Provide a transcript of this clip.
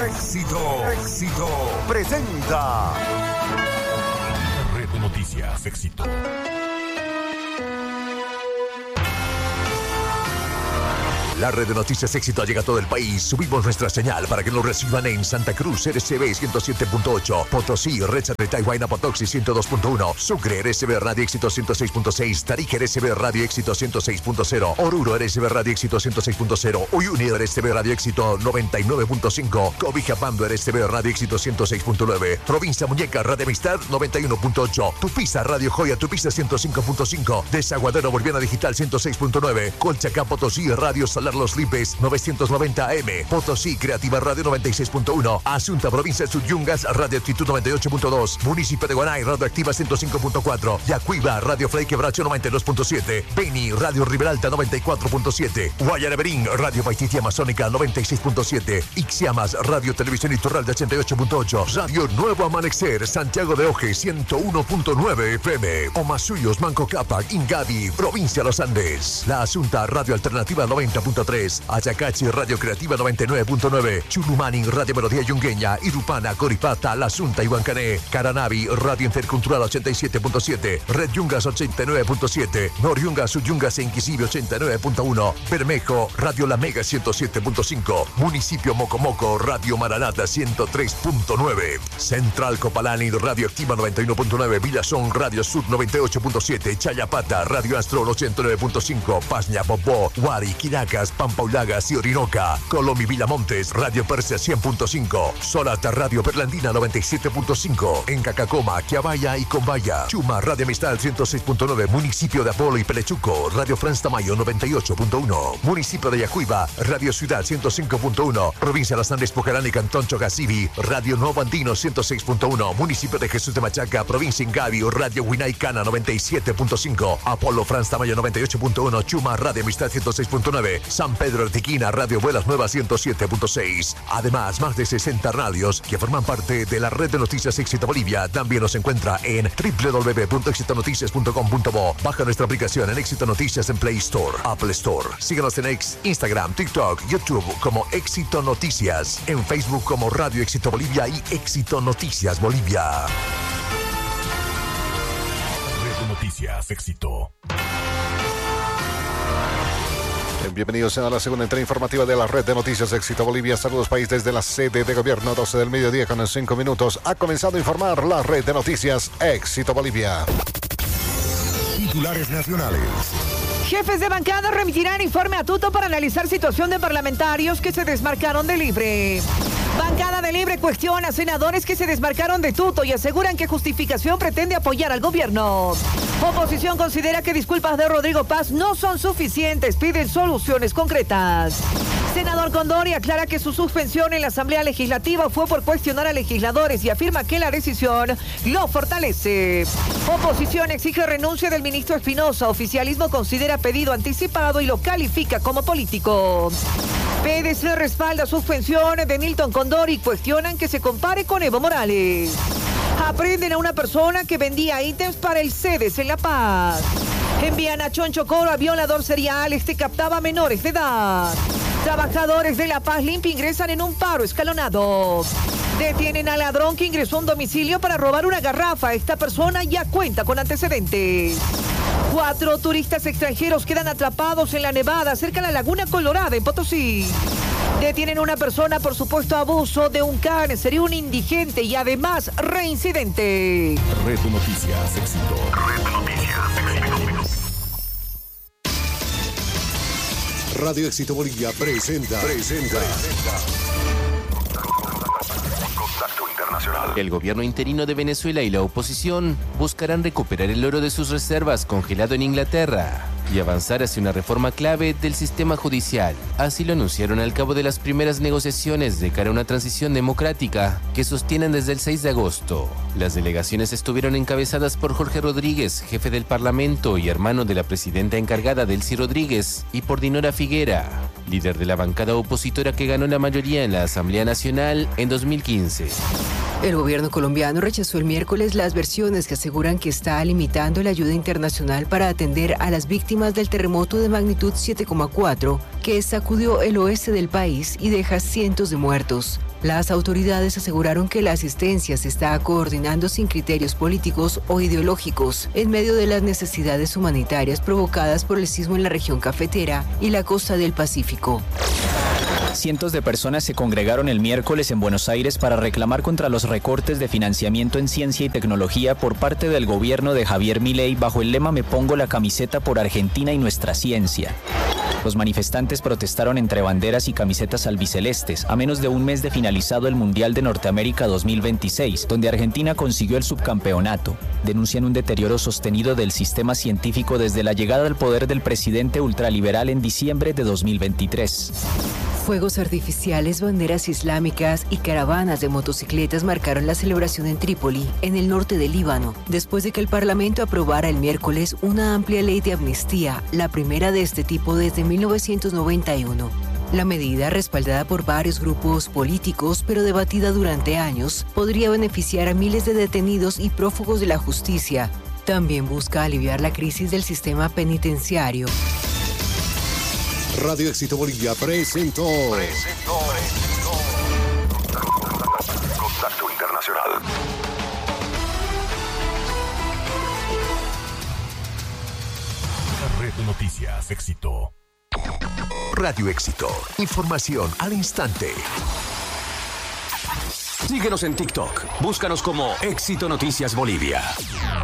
Éxito presenta Red de Noticias Éxito. La red de noticias Éxito llega a todo el país. Subimos nuestra señal para que nos reciban en Santa Cruz, RCB 107.8, Potosí, Red Satellite Huayna Potoxi 102.1, Sucre, RCB Radio Éxito 106.6, Tarija, RCB Radio Éxito 106.0, Oruro, RCB Radio Éxito 106.0, Uyuni, RCB Radio Éxito 99.5, Cobijapando, RCB Radio Éxito 106.9, Provincia Muñeca, Radio Amistad 91.8, Tupiza, Radio Joya, Tupiza 105.5, Desaguadero Boliviana Digital 106.9, Colchacán, Potosí, Radio Salar Los Lipes 990 AM, Potosí Creativa Radio 96.1, Asunta Provincia de Suyungas Radio Actitud 98.2, Municipio de Guanay Radio Activa 105.4, Yacuiba Radio Frei Quebracho 92.7, Beni Radio Riberalta 94.7, Guayareberín Radio Paititia Amazónica 96.7, Ixiamas Radio Televisión Iturralde 88.8, Radio Nuevo Amanecer Santiago de Oje 101.9 FM, Omasuyos Manco Cápac Ingavi Provincia Los Andes, La Asunta Radio Alternativa 90.3, Ayacachi Radio Creativa 99.9, Chulumani Radio Melodía Yungueña, Irupana, Coripata, La Asunta y Huancané, Caranavi Radio Intercultural 87.7, Red Yungas 89.7, Noriungas Suyungas e Inquisive 89.1, Bermejo Radio La Mega 107.5, Municipio Mocomoco Radio Maranata 103.9, Central Copalani Radio Activa 91.9, Villazón Radio Sur 98.7, Chayapata Radio Astro 89.5, Pasña Popó, Huari, Quiracas, Pampaulagas y Orinoca, Colomi Villamontes, Radio Persia 100.5, Solata Radio Perlandina 97.5, en Cacacoma, Quiabaya y Combaya, Chuma Radio Amistad 106.9, Municipio de Apolo y Pelechuco, Radio Franz Tamayo 98.1, Municipio de Yacuiba, Radio Ciudad 105.1, Provincia de Los Andes, Pucarán y Cantón Chogasivi, Radio Nuevo Andino 106.1, Municipio de Jesús de Machaca, Provincia Ingavi, Radio Huinaicana 97.5, Apolo Franz Tamayo 98.1, Chuma Radio Amistad 106.9, San Pedro Artiquina, Radio Buenas Nuevas 107.6. Además, más de 60 radios que forman parte de la red de noticias Éxito Bolivia. También nos encuentra en www.exitonoticias.com.bo. Baja nuestra aplicación en Éxito Noticias en Play Store, Apple Store. Síguenos en X, Instagram, TikTok, YouTube como Éxito Noticias. En Facebook como Radio Éxito Bolivia y Éxito Noticias Bolivia. Red de noticias Éxito. Bienvenidos a la segunda entrega informativa de la red de noticias Éxito Bolivia. Saludos país desde la sede de gobierno, 12 del mediodía con 5 minutos. Ha comenzado a informar la red de noticias Éxito Bolivia. Titulares nacionales. Jefes de bancada remitirán informe a Tuto para analizar situación de parlamentarios que se desmarcaron de Libre. Bancada de Libre cuestiona a senadores que se desmarcaron de Tuto y aseguran que justificación pretende apoyar al gobierno. Oposición considera que disculpas de Rodrigo Paz no son suficientes, piden soluciones concretas. Senador Condori aclara que su suspensión en la Asamblea Legislativa fue por cuestionar a legisladores y afirma que la decisión lo fortalece. Oposición exige renuncia del ministro Espinosa. Oficialismo considera pedido anticipado y lo califica como político. PDC respalda suspensión de Milton Condori y cuestionan que se compare con Evo Morales. Aprenden a una persona que vendía ítems para el CEDES en La Paz. Envían a Chonchocoro a violador serial, captaba menores de edad. Trabajadores de La Paz Limpia ingresan en un paro escalonado. Detienen al ladrón que ingresó a un domicilio para robar una garrafa. Esta persona ya cuenta con antecedentes. 4 turistas extranjeros quedan atrapados en la nevada cerca de la Laguna Colorada en Potosí. Detienen a una persona por supuesto abuso de un can. Sería un indigente y además reincidente. Red de Noticias Éxito. Red de Noticias Éxito. Radio Éxito Bolivia presenta. Contacto Internacional. El gobierno interino de Venezuela y la oposición buscarán recuperar el oro de sus reservas congelado en Inglaterra y avanzar hacia una reforma clave del sistema judicial. Así lo anunciaron al cabo de las primeras negociaciones de cara a una transición democrática que sostienen desde el 6 de agosto. Las delegaciones estuvieron encabezadas por Jorge Rodríguez, jefe del Parlamento y hermano de la presidenta encargada Delcy Rodríguez, y por Dinora Figuera, líder de la bancada opositora que ganó la mayoría en la Asamblea Nacional en 2015. El gobierno colombiano rechazó el miércoles las versiones que aseguran que está limitando la ayuda internacional para atender a las víctimas del terremoto de magnitud 7,4 que sacudió el oeste del país y deja cientos de muertos. Las autoridades aseguraron que la asistencia se está coordinando sin criterios políticos o ideológicos en medio de las necesidades humanitarias provocadas por el sismo en la región cafetera y la costa del Pacífico. Cientos de personas se congregaron el miércoles en Buenos Aires para reclamar contra los recortes de financiamiento en ciencia y tecnología por parte del gobierno de Javier Milei bajo el lema "Me pongo la camiseta por Argentina y nuestra ciencia". Los manifestantes protestaron entre banderas y camisetas albicelestes a menos de un mes de finalizado el Mundial de Norteamérica 2026, donde Argentina consiguió el subcampeonato. Denuncian un deterioro sostenido del sistema científico desde la llegada al poder del presidente ultraliberal en diciembre de 2023. Fuegos artificiales, banderas islámicas y caravanas de motocicletas marcaron la celebración en Trípoli, en el norte del Líbano, después de que el Parlamento aprobara el miércoles una amplia ley de amnistía, la primera de este tipo desde 1991. La medida, respaldada por varios grupos políticos, pero debatida durante años, podría beneficiar a miles de detenidos y prófugos de la justicia. También busca aliviar la crisis del sistema penitenciario. Radio Éxito Bolivia presentó Contacto Internacional. La red de noticias Éxito. Radio Éxito. Información al instante. Síguenos en TikTok. Búscanos como Éxito Noticias Bolivia.